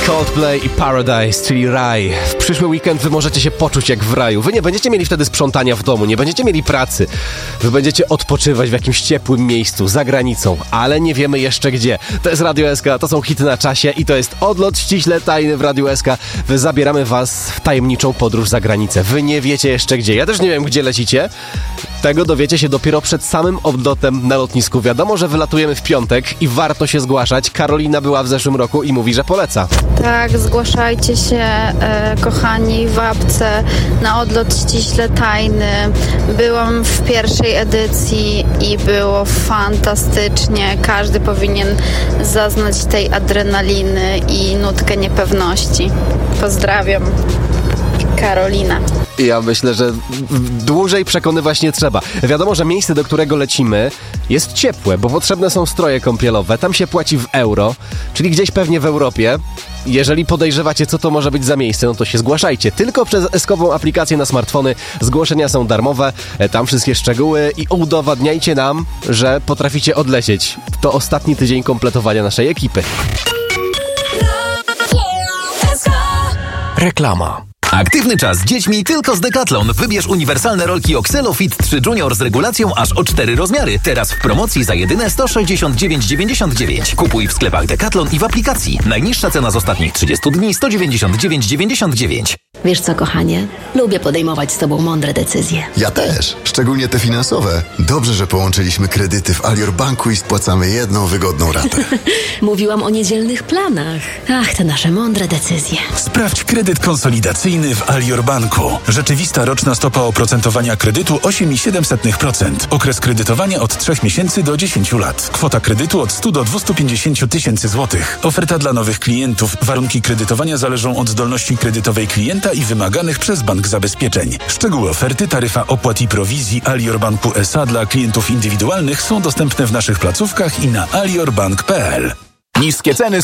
Coldplay i Paradise, czyli raj. W przyszły weekend wy możecie się poczuć jak w raju. Wy nie będziecie mieli wtedy sprzątania w domu, nie będziecie mieli pracy. Wy będziecie odpoczywać w jakimś ciepłym miejscu, za granicą, ale nie wiemy jeszcze gdzie. To jest Radio SK, to są hity na czasie i to jest odlot ściśle tajny w Radio SK. Wy zabieramy was w tajemniczą podróż za granicę. Wy nie wiecie jeszcze gdzie. Ja też nie wiem, gdzie lecicie. Tego dowiecie się dopiero przed samym odlotem na lotnisku. Wiadomo, że wylatujemy w piątek i warto się zgłaszać. Karolina była w zeszłym roku i mówi, że poleca. Tak, zgłaszajcie się, kochani, w apce na odlot ściśle tajny. Byłam w pierwszej edycji i było fantastycznie. Każdy powinien zaznać tej adrenaliny i nutkę niepewności. Pozdrawiam. Karolina. Ja myślę, że dłużej przekonywać nie trzeba. Wiadomo, że miejsce, do którego lecimy, jest ciepłe, bo potrzebne są stroje kąpielowe. Tam się płaci w euro, czyli gdzieś pewnie w Europie. Jeżeli podejrzewacie, co to może być za miejsce, no to się zgłaszajcie. Tylko przez SK-ową aplikację na smartfony. Zgłoszenia są darmowe, tam wszystkie szczegóły i udowadniajcie nam, że potraficie odlecieć. To ostatni tydzień kompletowania naszej ekipy. Reklama. Aktywny czas z dziećmi tylko z Decathlon. Wybierz uniwersalne rolki Oxelo Fit 3 Junior z regulacją aż o 4 rozmiary. Teraz w promocji za jedyne 169,99. Kupuj w sklepach Decathlon i w aplikacji. Najniższa cena z ostatnich 30 dni 199,99. Wiesz co, kochanie? Lubię podejmować z tobą mądre decyzje. Ja też, szczególnie te finansowe. Dobrze, że połączyliśmy kredyty w Alior Banku i spłacamy jedną wygodną ratę. Mówiłam o niedzielnych planach. Ach, te nasze mądre decyzje. Sprawdź kredyt konsolidacyjny w Alior Banku. Rzeczywista roczna stopa oprocentowania kredytu 8,7%. Okres kredytowania od 3 miesięcy do 10 lat. Kwota kredytu od 100 do 250 tysięcy złotych. Oferta dla nowych klientów. Warunki kredytowania zależą od zdolności kredytowej klienta i wymaganych przez bank zabezpieczeń. Szczegóły oferty, taryfa opłat i prowizji Alior Banku SA dla klientów indywidualnych są dostępne w naszych placówkach i na aliorbank.pl. Niskie ceny